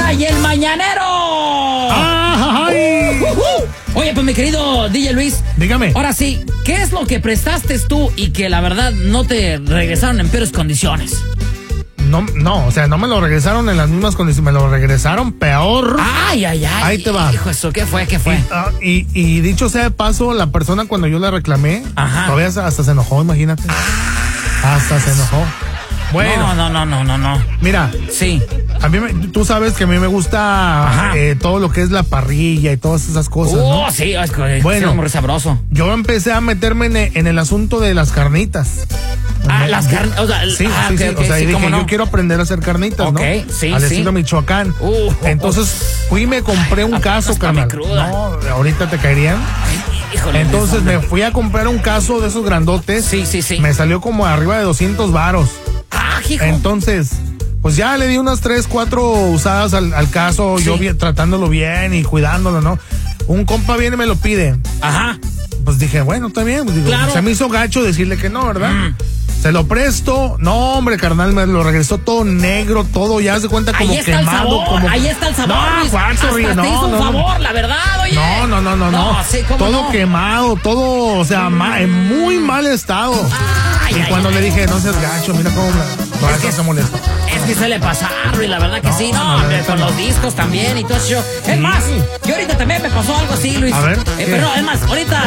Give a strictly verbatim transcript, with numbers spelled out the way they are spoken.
y el mañanero. ¡Ay! Uh, uh, uh. Oye, pues mi querido D J Luis. Dígame. Ahora sí, ¿qué es lo que prestaste tú y que la verdad no te regresaron en peores condiciones? No, no, o sea, no me lo regresaron en las mismas condiciones, me lo regresaron peor. Ay, ay, ay. Ahí te va. Hijo, eso, ¿qué fue? ¿Qué fue? Y, uh, y, y dicho sea de paso, la persona cuando yo le reclamé, Ajá. todavía hasta se enojó, imagínate. Ah. Hasta se enojó. Bueno. No, no, no, no, no, no. Mira. Sí. A mí, me, tú sabes que a mí me gusta eh, todo lo que es la parrilla y todas esas cosas, Oh, ¿no? sí, es que bueno, es muy sabroso. Yo empecé a meterme en, en el asunto de las carnitas. Ah, las carnitas, o sea, sí, ah, sí, okay, sí, okay, o sea, sí, y dije, ¿cómo no? yo quiero aprender a hacer carnitas, Ok, ¿no? sí, Al sí. estilo Michoacán. Uh, Entonces, fui y me compré un Ay, caso, hasta carnal. me cruda. No, ahorita te caerían. Ay, híjole, Entonces me me fui a comprar un caso de esos grandotes. Sí, sí, sí. Me salió como arriba de doscientos varos. Ah, hijo. Entonces, pues ya le di unas tres, cuatro usadas al, al caso, Sí. yo bien, tratándolo bien y cuidándolo, ¿no? Un compa viene y me lo pide. Ajá. Pues dije, bueno, está bien. Pues digo, Claro. se me hizo gacho decirle que no, ¿verdad? Mm. Se lo presto. No, hombre, carnal, me lo regresó todo negro, todo, ya se cuenta como Ahí está quemado. el sabor, como... ahí está el sabor. No, Luis. Juan, Hasta sorry, te no, hizo un no, favor, no. la verdad, oye. No, no, no, no, no. sí, ¿cómo todo no? quemado, todo, o sea, ma- en muy mal estado. Ay, y ay, cuando ay, le dije, no seas gacho, mira cómo me... No, eso se molestó. Es que se le pasaron y la verdad que No, sí, no, no, hombre, no, con no. los discos también y todo eso. Es Sí. más, yo ahorita también me pasó algo así, Luis. A ver, Eh, ¿qué? pero no, es más, ahorita